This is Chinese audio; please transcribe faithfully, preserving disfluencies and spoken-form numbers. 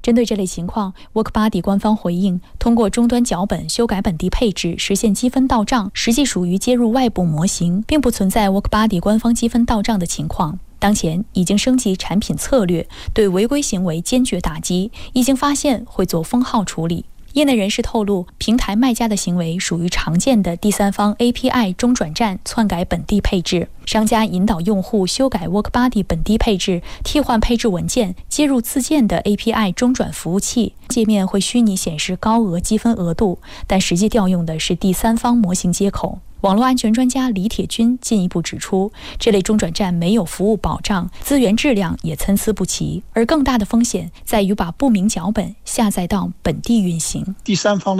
针对这类情况 ，WorkBuddy 官方回应，通过终端脚本修改本地配置实现积分到账，实际属于接入外部模型，并不存在 WorkBuddy 官方积分到账的情况。当前已经升级产品策略，对违规行为坚决打击，一经发现会做封号处理。业内人士透露，平台卖家的行为属于常见的第三方 A P I 中转站篡改本地配置，商家引导用户修改 WorkBuddy 本地配置，替换配置文件，接入自建的 A P I 中转服务器，界面会虚拟显示高额积分额度，但实际调用的是第三方模型接口。网络安全专家李铁军进一步指出，这类中转站没有服务保障，资源质量也参差不齐，而更大的风险在于把不明脚本下载到本地运行。 第三方